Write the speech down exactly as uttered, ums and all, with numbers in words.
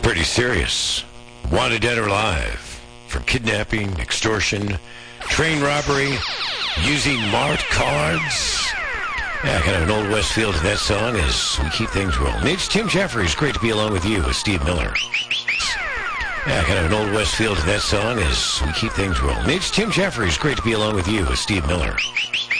pretty serious. Wanted dead or alive for kidnapping, extortion, train robbery, using marked cards. Yeah, kind of an old West feel to that song as we keep things rolling. It's Tim Jeffries. Great to be along with you, with Steve Miller. Yeah, kind of an old West feel to that song as we keep things rolling. It's Tim Jeffries. Great to be along with you, with Steve Miller.